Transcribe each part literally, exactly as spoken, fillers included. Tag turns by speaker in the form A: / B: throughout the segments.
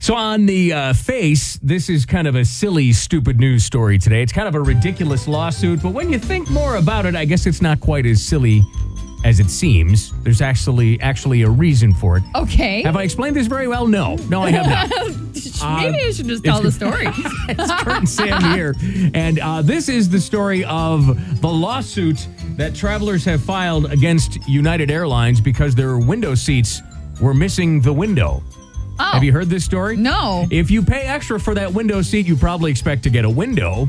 A: So on the uh, face, this is kind of a silly, stupid news story today. It's kind of a ridiculous lawsuit, but when you think more about it, I guess it's not quite as silly as it seems. There's actually actually a reason for it.
B: Okay.
A: Have I explained this very well? No. No, I have not.
B: Maybe uh, I should just tell the story.
A: It's Kurt and Sam here. And uh, this is the story of the lawsuit that travelers have filed against United Airlines because their window seats were missing the window.
B: Oh.
A: Have you heard this story?
B: No.
A: If you pay extra for that window seat, you probably expect to get a window.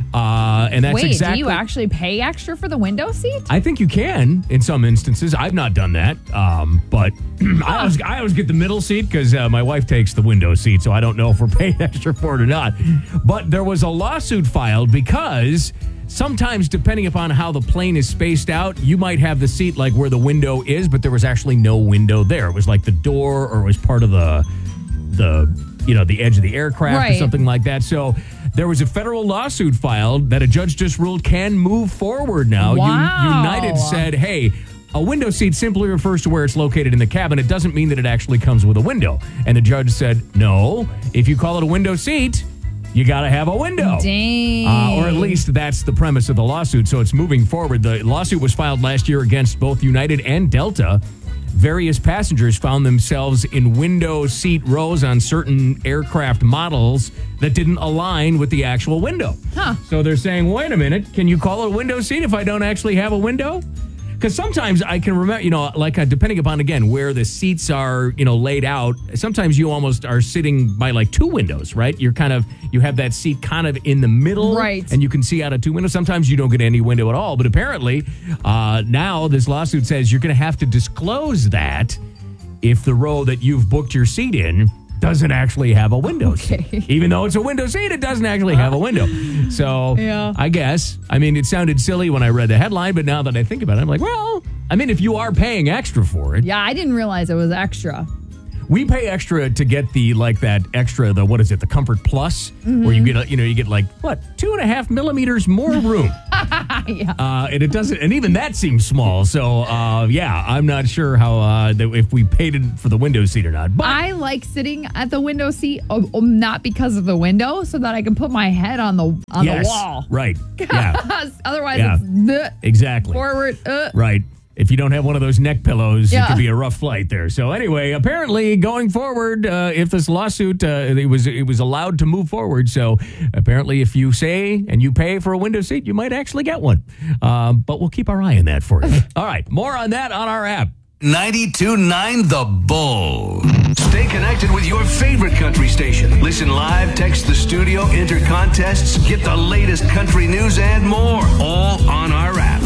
A: Uh, and that's
B: Wait,
A: exactly.
B: do you actually pay extra for the window seat?
A: I think you can in some instances. I've not done that, um, but I always I always get the middle seat because uh, my wife takes the window seat, so I don't know if we're paying extra for it or not. But there was a lawsuit filed because sometimes, depending upon how the plane is spaced out, you might have the seat like where the window is, but there was actually no window there. It was like the door, or it was part of the the you know the edge of the aircraft
B: right.
A: or something like that. So there was a federal lawsuit filed that a judge just ruled can move forward now.
B: Wow.
A: United said, hey, a window seat simply refers to where it's located in the cabin. It doesn't mean that it actually comes with a window. And the judge said, no, if you call it a window seat, you got to have a window.
B: Dang.
A: Uh, or at least that's the premise of the lawsuit. So it's moving forward. The lawsuit was filed last year against both United and Delta. Various passengers found themselves in window seat rows on certain aircraft models that didn't align with the actual window.
B: Huh.
A: So they're saying, wait a minute, can you call it a window seat if I don't actually have a window? Because sometimes I can remember, you know, like uh, depending upon, again, where the seats are, you know, laid out, sometimes you almost are sitting by like two windows, right? You're kind of, you have that seat kind of in the middle.
B: Right.
A: And you can see out of two windows. Sometimes you don't get any window at all. But apparently uh, now this lawsuit says you're going to have to disclose that if the row that you've booked your seat in doesn't actually have a window
B: okay.
A: seat. Even though it's a window seat, it doesn't actually have a window. So
B: yeah.
A: I guess, I mean, it sounded silly when I read the headline, but now that I think about it, I'm like, well, I mean, if you are paying extra for it.
B: Yeah, I didn't realize it was extra.
A: We pay extra to get the, like that extra, the, what is it, the Comfort Plus,
B: mm-hmm.
A: where you get, a, you know, you get like, what, two and a half millimeters more room.
B: yeah.
A: Uh, and it doesn't, and even that seems small. So, uh, yeah, I'm not sure how, uh, that if we paid it for the window seat or not. But
B: I like sitting at the window seat, um, um, not because of the window, so that I can put my head on the on
A: yes,
B: the wall.
A: Right. Yeah.
B: Otherwise,
A: Yeah.
B: it's bleh,
A: Exactly.
B: forward. Uh.
A: Right. If you don't have one of those neck pillows,
B: Yeah.
A: it could be a rough flight there. So anyway, apparently going forward, uh, if this lawsuit, uh, it was it was allowed to move forward. So apparently if you say and you pay for a window seat, you might actually get one. Um, but we'll keep our eye on that for you. All right. More on that on our app.
C: ninety-two point nine The Bull. Stay connected with your favorite country station. Listen live, text the studio, enter contests, get the latest country news and more. All on our app.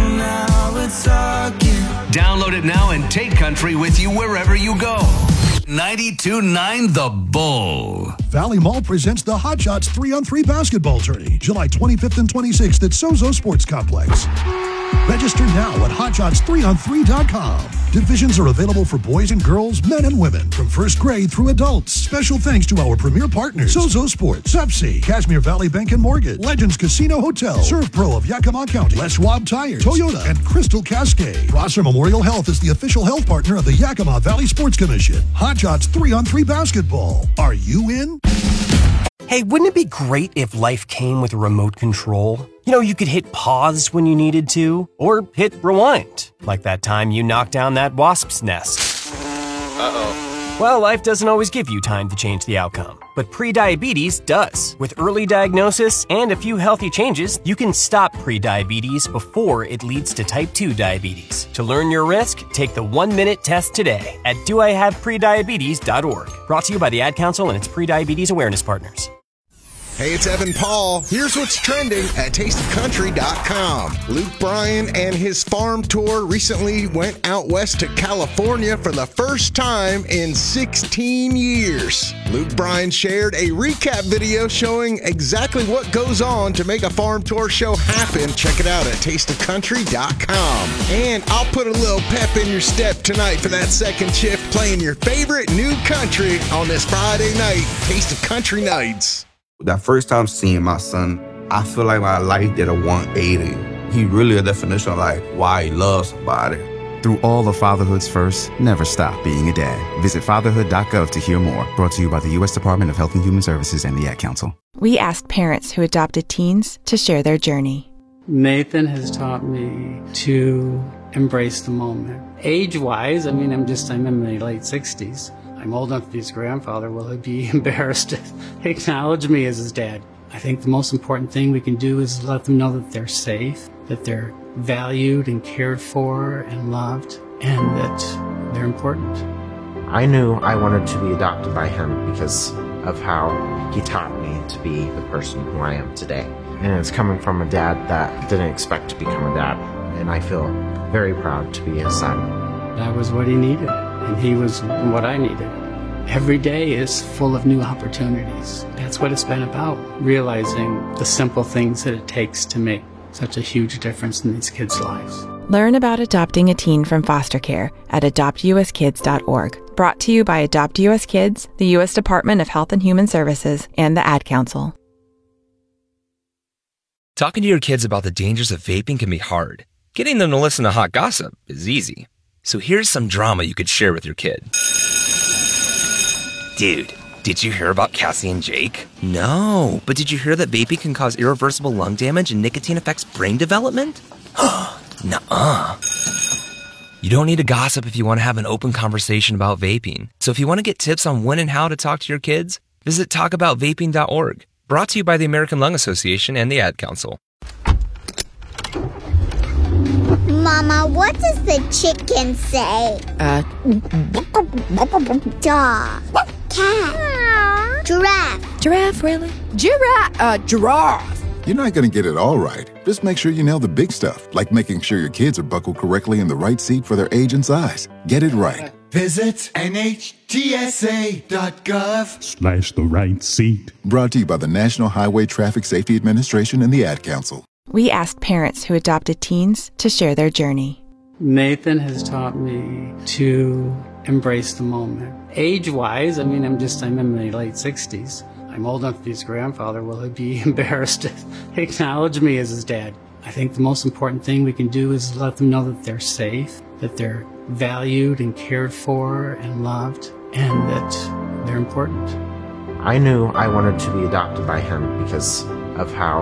C: Download it now and take country with you wherever you go. ninety-two point nine The Bull.
D: Valley Mall presents the Hot Shots three on three basketball tourney, July twenty-fifth and twenty-sixth at Sozo Sports Complex. Register now at hot shots three on three dot com. Divisions are available for boys and girls, men and women, from first grade through adults. Special thanks to our premier partners, Sozo Sports, Pepsi, Cashmere Valley Bank and Mortgage, Legends Casino Hotel, Serve Pro of Yakima County, Les Schwab Tires, Toyota, and Crystal Cascade. Prosser Memorial Health is the official health partner of the Yakima Valley Sports Commission. Hot Shots three on three basketball. Are you in?
E: Hey, wouldn't it be great if life came with a remote control? You know, you could hit pause when you needed to, or hit rewind, like that time you knocked down that wasp's nest. Uh-oh. Well, life doesn't always give you time to change the outcome, but prediabetes does. With early diagnosis and a few healthy changes, you can stop prediabetes before it leads to type two diabetes. To learn your risk, take the one-minute test today at do I have prediabetes dot org. Brought to you by the Ad Council and its Prediabetes Awareness Partners.
F: Hey, it's Evan Paul. Here's what's trending at taste of country dot com. Luke Bryan and his farm tour recently went out west to California for the first time in sixteen years. Luke Bryan shared a recap video showing exactly what goes on to make a farm tour show happen. Check it out at taste of country dot com. And I'll put a little pep in your step tonight for that second shift, playing your favorite new country on this Friday night, Taste of Country Nights.
G: That first time seeing my son, I feel like my life did a one eighty. He really a definition of like why he loves somebody. Through all of fatherhood's first, never stop being a dad. Visit fatherhood dot gov to hear more. Brought to you by the U S Department of Health and Human Services and the Ad Council.
H: We asked parents who adopted teens to share their journey.
I: Nathan has taught me to embrace the moment. Age-wise, I mean, I'm just, I'm in my late sixties. I'm old enough to be his grandfather. Will he be embarrassed to acknowledge me as his dad? I think the most important thing we can do is let them know that they're safe, that they're valued and cared for and loved, and that they're important.
J: I knew I wanted to be adopted by him because of how he taught me to be the person who I am today. And it's coming from a dad that didn't expect to become a dad, and I feel very proud to be his son.
I: That was what he needed, and he was what I needed. Every day is full of new opportunities. That's what it's been about, realizing the simple things that it takes to make such a huge difference in these kids' lives.
H: Learn about adopting a teen from foster care at adopt u s kids dot org. Brought to you by Adopt U S Kids, the U S Department of Health and Human Services, and the Ad Council.
K: Talking to your kids about the dangers of vaping can be hard. Getting them to listen to hot gossip is easy. So here's some drama you could share with your kid. Dude, did you hear about Cassie and Jake? No, but did you hear that vaping can cause irreversible lung damage and nicotine affects brain development? Nuh-uh. You don't need to gossip if you want to have an open conversation about vaping. So if you want to get tips on when and how to talk to your kids, visit talk about vaping dot org. Brought to you by the American Lung Association and the Ad Council.
L: Mama, what does the chicken say?
M: Uh,
L: Dog. Cat. Giraffe.
M: Giraffe, really? Giraffe. Uh, giraffe.
N: You're not going to get it all right. Just make sure you nail the big stuff, like making sure your kids are buckled correctly in the right seat for their age and size. Get it right.
O: Visit N H T S A dot gov
N: Slash the right seat. Brought to you by the National Highway Traffic Safety Administration and the Ad Council.
H: We asked parents who adopted teens to share their journey.
I: Nathan has taught me to embrace the moment. Age-wise, I mean, I'm just, I'm in my late sixties. I'm old enough to be his grandfather. Will he be embarrassed to acknowledge me as his dad? I think the most important thing we can do is let them know that they're safe, that they're valued and cared for and loved, and that they're important.
J: I knew I wanted to be adopted by him because of how